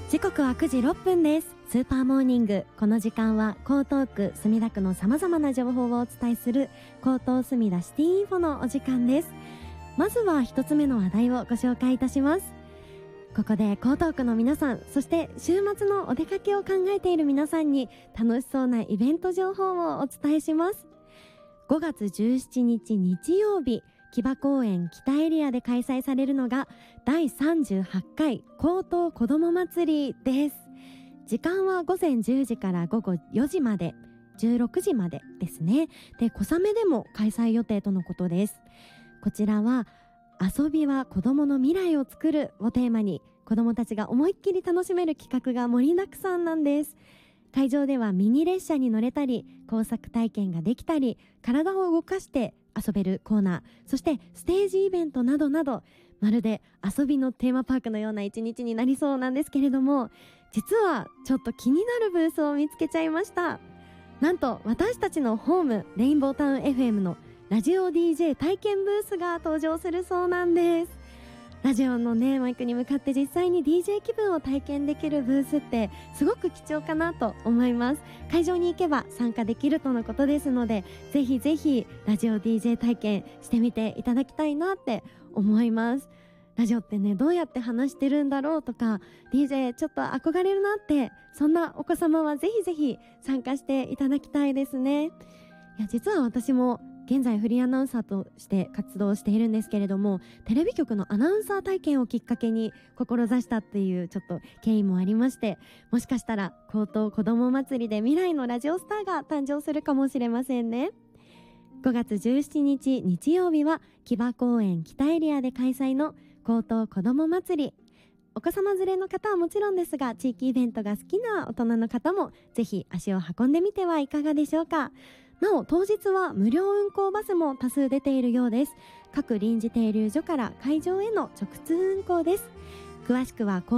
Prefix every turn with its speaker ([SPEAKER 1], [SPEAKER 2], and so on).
[SPEAKER 1] 時刻は9時6分です。スーパーモーニング、この時間は江東区墨田区の様々な情報をお伝えする江東墨田シティインフォのお時間です。まずは一つ目の話題をご紹介いたします。ここで江東区の皆さん、そして週末のお出かけを考えている皆さんに楽しそうなイベント情報をお伝えします。5月17日日曜日、木場公園北エリアで開催されるのが第38回江東こども祭りです。時間は午前10時から午後4時まで、16時までですね。で、小雨でも開催予定とのことです。こちらは遊びは子どもの未来を作るをテーマに、子どもたちが思いっきり楽しめる企画が盛りだくさんなんです。会場ではミニ列車に乗れたり、工作体験ができたり、体を動かして遊べるコーナー、そしてステージイベントなどなど、まるで遊びのテーマパークのような一日になりそうなんですけれども、実はちょっと気になるブースを見つけちゃいました。なんと私たちのホームレインボータウン FM のラジオ DJ 体験ブースが登場するそうなんです。ラジオのね、マイクに向かって実際に DJ 気分を体験できるブースってすごく貴重かなと思います。会場に行けば参加できるとのことですので、ぜひぜひラジオ DJ 体験してみていただきたいなって思います。ラジオってね、どうやって話してるんだろうとか、 DJ ちょっと憧れるなって、そんなお子様はぜひぜひ参加していただきたいですね。いや、実は私も現在フリーアナウンサーとして活動しているんですけれども、テレビ局のアナウンサー体験をきっかけに志したっていうちょっと経緯もありまして、もしかしたら江東こども祭りで未来のラジオスターが誕生するかもしれませんね。5月17日日曜日は木場公園北エリアで開催の江東こども祭り。お子様連れの方はもちろんですが、地域イベントが好きな大人の方もぜひ足を運んでみてはいかがでしょうか。なお当日は無料運行バスも多数出ているようです。各臨時停留所から会場への直通運行です。詳しくは